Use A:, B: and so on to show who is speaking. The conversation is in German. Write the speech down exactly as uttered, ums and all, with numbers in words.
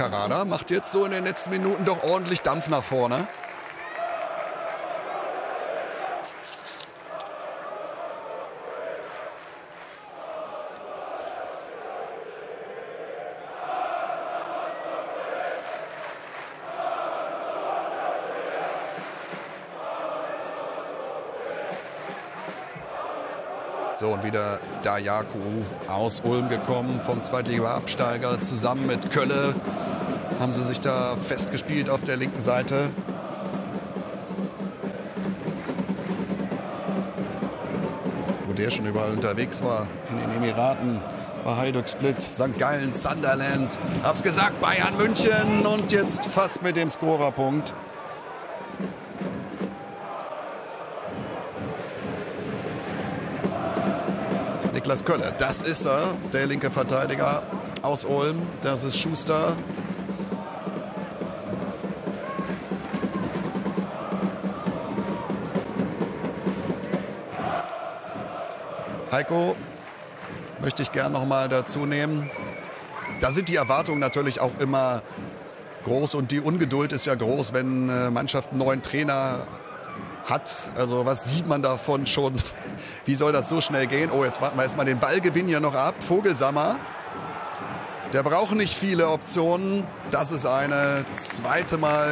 A: Karada macht jetzt so in den letzten Minuten doch ordentlich Dampf nach vorne. So, und wieder Dajaku aus Ulm gekommen, vom Zweitliga-Absteiger. Zusammen mit Kölle haben sie sich da festgespielt auf der linken Seite. Wo der schon überall unterwegs war, in den Emiraten, bei Hajduk Split, Sankt Gallen, Sunderland. Hab's gesagt, Bayern München und jetzt fast mit dem Scorerpunkt. Niklas Kölle, das ist er, der linke Verteidiger aus Ulm. Das ist Schuster. Heiko möchte ich gern noch mal dazu nehmen. Da sind die Erwartungen natürlich auch immer groß und die Ungeduld ist ja groß, wenn eine Mannschaft einen neuen Trainer hat. Also was sieht man davon schon? Wie soll das so schnell gehen? Oh, jetzt warten wir erstmal den Ballgewinn hier noch ab. Vogelsammer, der braucht nicht viele Optionen. Das ist eine zweite Mal